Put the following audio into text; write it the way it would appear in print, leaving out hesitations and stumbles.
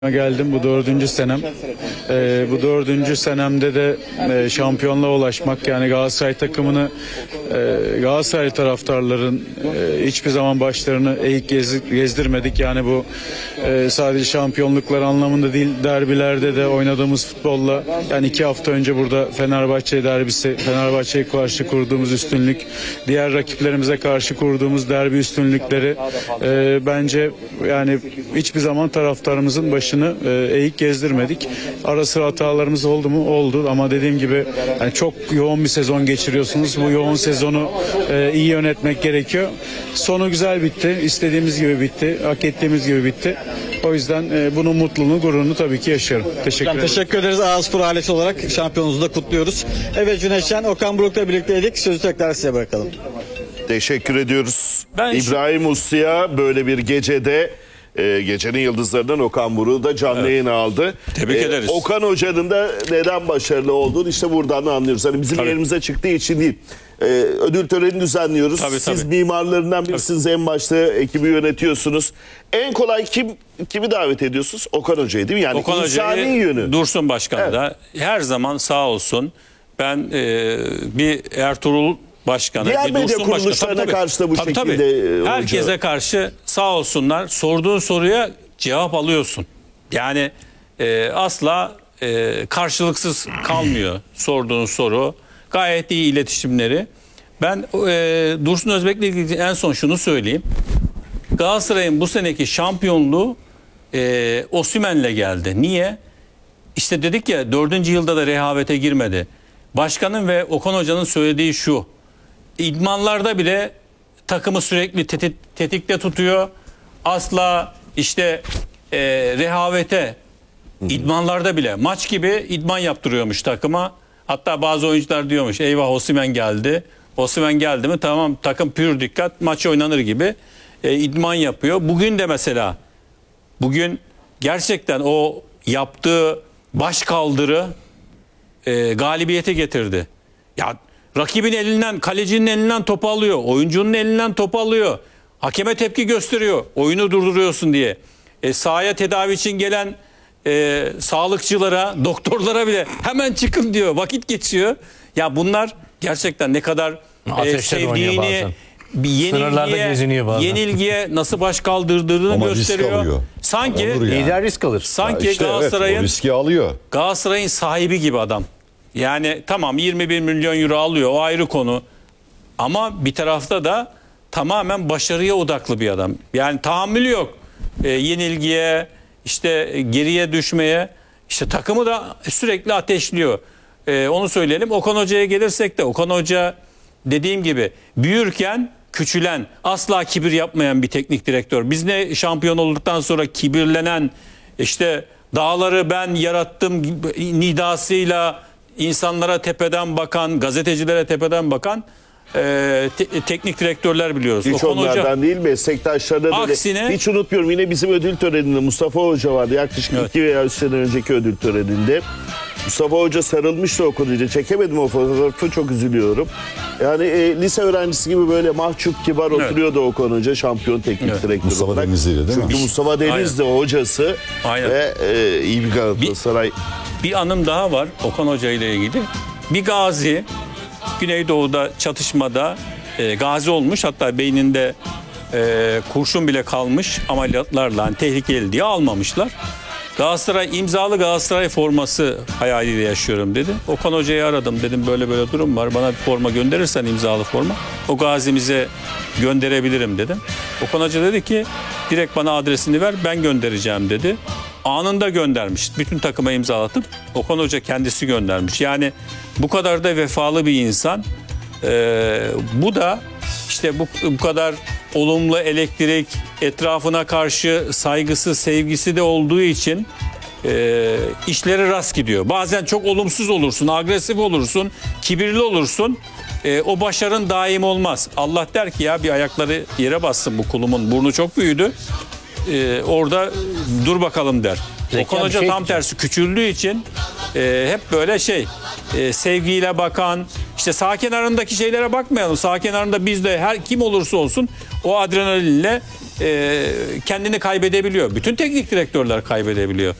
Geldim, bu dördüncü senem. Bu dördüncü senemde de şampiyonluğa ulaşmak, yani Galatasaray takımını, Galatasaray taraftarların hiçbir zaman başlarını eğik gezdirmedik. Yani bu sadece şampiyonluklar anlamında değil, derbilerde de oynadığımız futbolla, yani 2 hafta önce burada Fenerbahçe derbisi, Fenerbahçe'ye karşı kurduğumuz üstünlük, diğer rakiplerimize karşı kurduğumuz derbi üstünlükleri bence yani hiçbir zaman taraftarımızın başını eğik gezdirmedik. Ara sıra hatalarımız oldu mu? Oldu, ama dediğim gibi yani çok yoğun bir sezon geçiriyorsunuz. Bu yoğun sezonu iyi yönetmek gerekiyor. Sonu güzel bitti. İstediğimiz gibi bitti. Hak ettiğimiz gibi bitti. O yüzden bunun mutluluğunu, gururunu tabii ki yaşıyorum. Teşekkür ederim. Teşekkür ederiz. Ağızspor ailesi olarak şampiyonunuzu da kutluyoruz. Evet, Cüneyt Şen, Okan Buruk'la birlikteydik. Sözü tekrar size bırakalım. Teşekkür ediyoruz. İbrahim Uslu'ya böyle bir gecede gecenin yıldızlarından Okan Buruk'u da canlı yayına aldı. Tebrik ederiz. Okan Hoca'nın da neden başarılı olduğunu işte buradan da anlıyoruz. Hani bizim yerimize çıktığı için değil. Ödül törenini düzenliyoruz. Siz mimarlarından birisiniz, en başta ekibi yönetiyorsunuz. En kolay kimi davet ediyorsunuz? Okan Hoca'yı, değil mi? Yani Okan insani yönü. Dursun Başkan da her zaman sağ olsun. Ben bir Ertuğrul Başkanı, Diğer bir medya Dursun Başkanı, kuruluşlarına karşı da bu şekilde herkese karşı sağ olsunlar. Sorduğun soruya cevap alıyorsun. Yani asla karşılıksız kalmıyor sorduğun soru. Gayet iyi iletişimleri. Ben Dursun Özbek'le ilgili en son şunu söyleyeyim. Galatasaray'ın bu seneki şampiyonluğu Osimhen'le geldi. Niye? İşte dedik ya, 4. yılda da rehavete girmedi. Başkanın ve Okan Hoca'nın söylediği şu: İdmanlarda bile takımı sürekli tetikte tutuyor. Asla işte rehavete, idmanlarda bile maç gibi idman yaptırıyormuş takıma. Hatta bazı oyuncular diyormuş, eyvah Osimhen geldi. Osimhen geldi mi tamam, takım pür dikkat, maç oynanır gibi idman yapıyor. Bugün de mesela, bugün gerçekten o yaptığı baş kaldırı galibiyete getirdi. Ya rakibin elinden, kalecinin elinden topu alıyor, oyuncunun elinden topu alıyor. Hakeme tepki gösteriyor, oyunu durduruyorsun diye. Sahaya tedavi için gelen sağlıkçılara, doktorlara bile hemen çıkın diyor. Vakit geçiyor. Ya bunlar gerçekten ne kadar sevdiğini, yenilgiye nasıl baş kaldırdığını ama gösteriyor. Sanki lider risk alır. Sanki işte Galatasaray'ın, evet, o riski alıyor. Galatasaray'ın sahibi gibi adam. Yani tamam 21 milyon euro alıyor, o ayrı konu. Ama bir tarafta da tamamen başarıya odaklı bir adam. Yani tahammülü yok. Yenilgiye, işte geriye düşmeye, işte takımı da sürekli ateşliyor. Onu söyleyelim. Okan Hoca'ya gelirsek de, Okan Hoca dediğim gibi büyürken küçülen, asla kibir yapmayan bir teknik direktör. Biz ne şampiyon olduktan sonra kibirlenen, işte dağları ben yarattım nidasıyla insanlara tepeden bakan, gazetecilere tepeden bakan teknik direktörler biliyoruz. Hiç Okan onlardan Hoca, değil, meslektaşlarına aksine, hiç unutmuyorum, yine bizim ödül töreninde Mustafa Hoca vardı yaklaşık 2 veya 3 sene önceki ödül töreninde. Mustafa Hoca sarılmıştı Okan Hoca. Çekemedim o fotoğrafı, çok üzülüyorum. Yani lise öğrencisi gibi böyle mahcup kibar oturuyordu Okan Hoca, şampiyon teknik direktör Mustafa olarak. Denizli'yle değil mi? Çünkü Mustafa Denizli hocası ve iyi bir Galatasaray. Bir anım daha var Okan Hoca ile ilgili. Bir gazi Güneydoğu'da çatışmada gazi olmuş, hatta beyninde kurşun bile kalmış, ameliyatlarla hani tehlikeli diye almamışlar. Galatasaray, imzalı Galatasaray forması hayaliyle yaşıyorum dedi. Okan Hoca'yı aradım, dedim böyle böyle durum var, bana bir forma gönderirsen, imzalı forma, o gazimize gönderebilirim dedim. Okan Hoca dedi ki direkt bana adresini ver, ben göndereceğim dedi. Anında göndermiş. Bütün takıma imzalatıp Okan Hoca kendisi göndermiş. Yani bu kadar da vefalı bir insan. Bu da işte bu kadar olumlu elektrik, etrafına karşı saygısı, sevgisi de olduğu için işleri rast gidiyor. Bazen çok olumsuz olursun, agresif olursun, kibirli olursun. O başarın daim olmaz. Allah der ki ya bir ayakları yere bassın bu kulumun, burnu çok büyüdü. Orada dur bakalım der. Okan Hoca tam tersi, küçüldüğü için hep böyle sevgiyle bakan, işte sağ kenarındaki şeylere bakmayalım. Sağ kenarında biz de her kim olursa olsun o adrenalinle kendini kaybedebiliyor. Bütün teknik direktörler kaybedebiliyor.